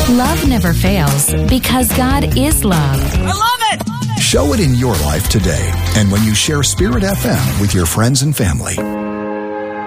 Love never fails because God is love. I love it! Show it in your life today and when you share Spirit FM with your friends and family.